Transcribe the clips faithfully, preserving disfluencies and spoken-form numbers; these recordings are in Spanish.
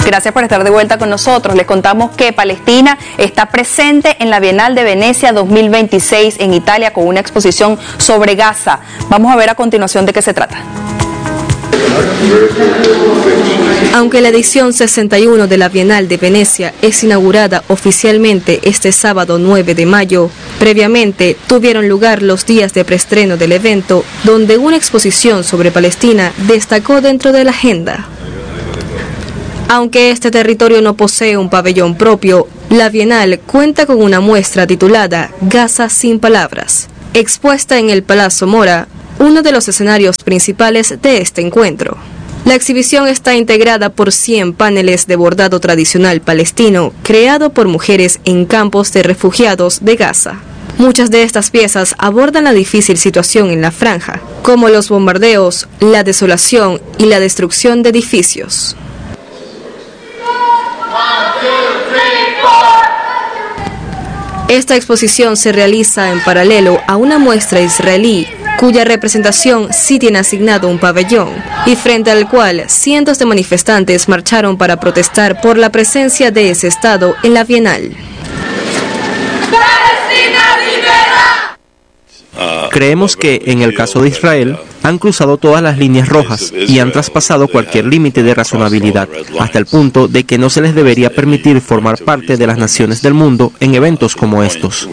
Gracias por estar de vuelta con nosotros. Les contamos que Palestina está presente en la Bienal de Venecia dos mil veintiséis en Italia con una exposición sobre Gaza. Vamos a ver a continuación de qué se trata. Aunque la edición sesenta y uno de la Bienal de Venecia es inaugurada oficialmente este sábado nueve de mayo, previamente tuvieron lugar los días de preestreno del evento, donde una exposición sobre Palestina destacó dentro de la agenda. Aunque este territorio no posee un pabellón propio, la Bienal cuenta con una muestra titulada Gaza sin palabras, expuesta en el Palazzo Mora, uno de los escenarios principales de este encuentro. La exhibición está integrada por cien paneles de bordado tradicional palestino, creado por mujeres en campos de refugiados de Gaza. Muchas de estas piezas abordan la difícil situación en la franja, como los bombardeos, la desolación y la destrucción de edificios. Esta exposición se realiza en paralelo a una muestra israelí, cuya representación sí tiene asignado un pabellón, y frente al cual cientos de manifestantes marcharon para protestar por la presencia de ese Estado en la Bienal. Creemos que, en el caso de Israel, han cruzado todas las líneas rojas y han traspasado cualquier límite de razonabilidad, hasta el punto de que no se les debería permitir formar parte de las naciones del mundo en eventos como estos.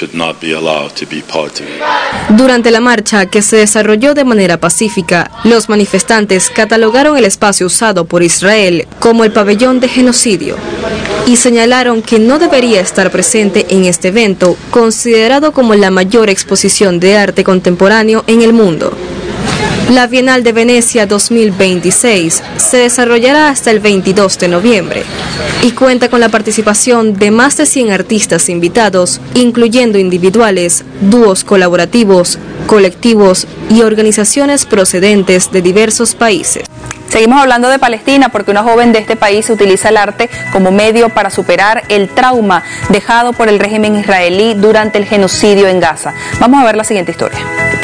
Durante la marcha, que se desarrolló de manera pacífica, los manifestantes catalogaron el espacio usado por Israel como el pabellón de genocidio y señalaron que no debería estar presente en este evento, considerado como la mayor exposición de arte contemporáneo en el mundo. La Bienal de Venecia dos mil veintiséis se desarrollará hasta el veintidós de noviembre y cuenta con la participación de más de cien artistas invitados, incluyendo individuales, dúos colaborativos, colectivos y organizaciones procedentes de diversos países. Seguimos hablando de Palestina porque una joven de este país utiliza el arte como medio para superar el trauma dejado por el régimen israelí durante el genocidio en Gaza. Vamos a ver la siguiente historia.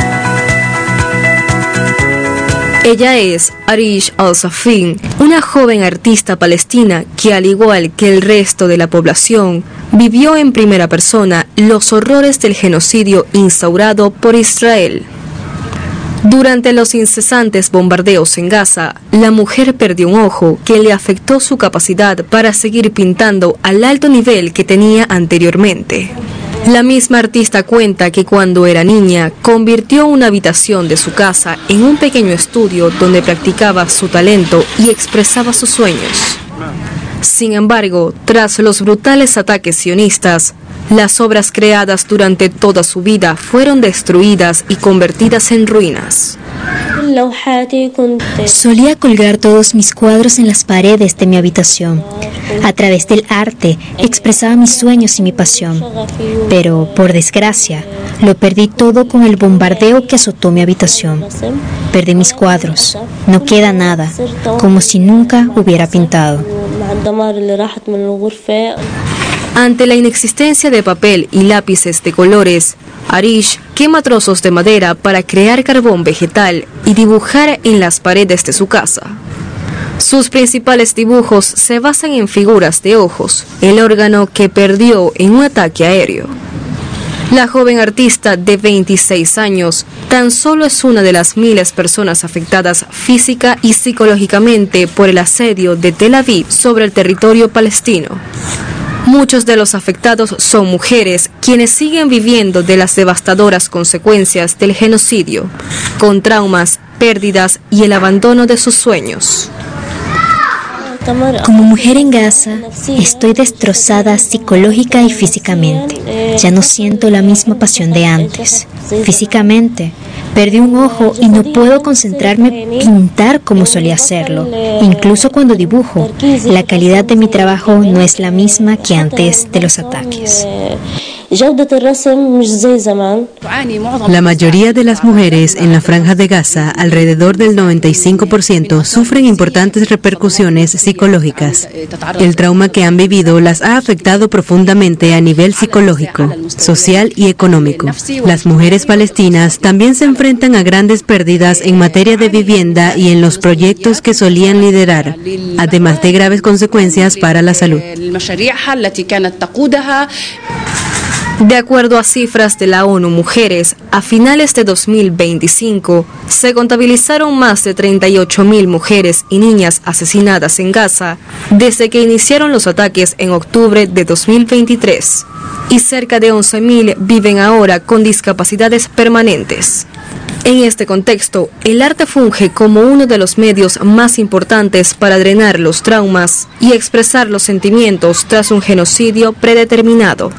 Ella es Arish Al-Safin, una joven artista palestina que, al igual que el resto de la población, vivió en primera persona los horrores del genocidio instaurado por Israel. Durante los incesantes bombardeos en Gaza, la mujer perdió un ojo que le afectó su capacidad para seguir pintando al alto nivel que tenía anteriormente. La misma artista cuenta que cuando era niña convirtió una habitación de su casa en un pequeño estudio donde practicaba su talento y expresaba sus sueños. Sin embargo, tras los brutales ataques sionistas, las obras creadas durante toda su vida fueron destruidas y convertidas en ruinas. Solía colgar todos mis cuadros en las paredes de mi habitación. A través del arte expresaba mis sueños y mi pasión. Pero, por desgracia, lo perdí todo con el bombardeo que azotó mi habitación. Perdí mis cuadros. No queda nada, como si nunca hubiera pintado. Ante la inexistencia de papel y lápices de colores, Arish quema trozos de madera para crear carbón vegetal y dibujar en las paredes de su casa. Sus principales dibujos se basan en figuras de ojos, el órgano que perdió en un ataque aéreo. La joven artista de veintiséis años tan solo es una de las miles de personas afectadas física y psicológicamente por el asedio de Tel Aviv sobre el territorio palestino. Muchos de los afectados son mujeres quienes siguen viviendo de las devastadoras consecuencias del genocidio, con traumas, pérdidas y el abandono de sus sueños. Como mujer en Gaza, estoy destrozada psicológica y físicamente. Ya no siento la misma pasión de antes. Físicamente, perdí un ojo y no puedo concentrarme en pintar como solía hacerlo. Incluso cuando dibujo, la calidad de mi trabajo no es la misma que antes de los ataques. La mayoría de las mujeres en la Franja de Gaza, alrededor del noventa y cinco por ciento, sufren importantes repercusiones psicológicas. El trauma que han vivido las ha afectado profundamente a nivel psicológico, social y económico. Las mujeres palestinas también se enfrentan a grandes pérdidas en materia de vivienda y en los proyectos que solían liderar, además de graves consecuencias para la salud. De acuerdo a cifras de la ONU Mujeres, a finales de dos mil veinticinco se contabilizaron más de treinta y ocho mil mujeres y niñas asesinadas en Gaza desde que iniciaron los ataques en octubre de dos mil veintitrés, y cerca de once mil viven ahora con discapacidades permanentes. En este contexto, el arte funge como uno de los medios más importantes para drenar los traumas y expresar los sentimientos tras un genocidio predeterminado.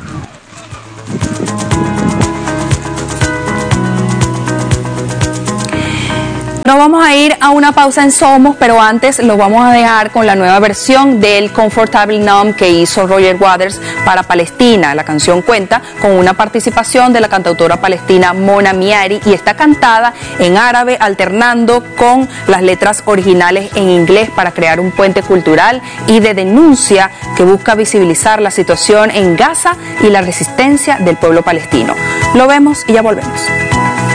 Nos vamos a ir a una pausa en Somos, pero antes lo vamos a dejar con la nueva versión del Comfortable Numb que hizo Roger Waters para Palestina. La canción cuenta con una participación de la cantautora palestina Mona Miari y está cantada en árabe alternando con las letras originales en inglés para crear un puente cultural y de denuncia que busca visibilizar la situación en Gaza y la resistencia del pueblo palestino. Lo vemos y ya volvemos.